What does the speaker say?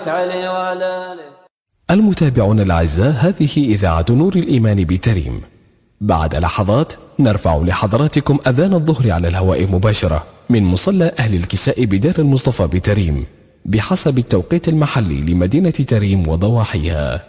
عليه وعلى آله. المتابعون الأعزاء، هذه إذاعة نور الإيمان بتريم. بعد لحظات نرفع لحضراتكم أذان الظهر على الهواء مباشرة من مصلى أهل الكساء بدار المصطفى بتريم بحسب التوقيت المحلي لمدينة تريم وضواحيها.